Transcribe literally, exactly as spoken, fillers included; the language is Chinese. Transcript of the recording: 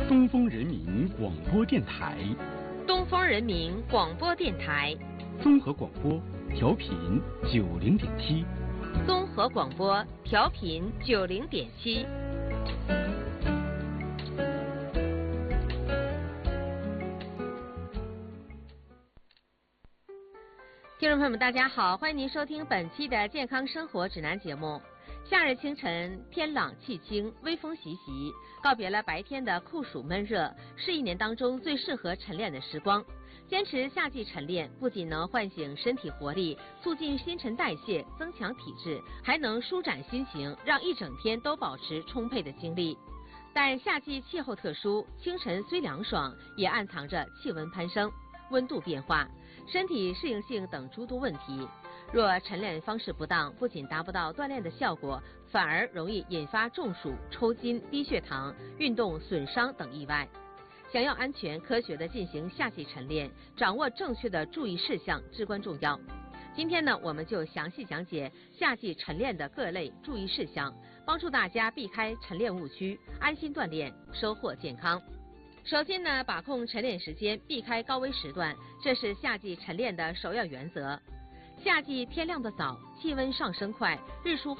东风人民广播电台， 东风人民广播电台， 综合广播，调频九零点七， 综合广播，调频九零点七。听众朋友们，大家好，欢迎您收听本期的健康生活指南节目。夏日清晨，天朗气清，微风习习，告别了白天的酷暑闷热，是一年当中最适合晨练的时光。坚持夏季晨练，不仅能唤醒身体活力，促进新陈代谢，增强体质，还能舒展心情，让一整天都保持充沛的精力。但夏季气候特殊，清晨虽凉爽，也暗藏着气温攀升、温度变化、身体适应性等诸多问题。若晨练方式不当，不仅达不到锻炼的效果，反而容易引发中暑、抽筋、低血糖、运动损伤等意外。想要安全科学地进行夏季晨练，掌握正确的注意事项至关重要。今天呢，我们就详细讲解夏季晨练的各类注意事项，帮助大家避开晨练误区，安心锻炼，收获健康。首先呢，把控晨练时间，避开高危时段，这是夏季晨练的首要原则。夏季天亮的早，气温上升快，日出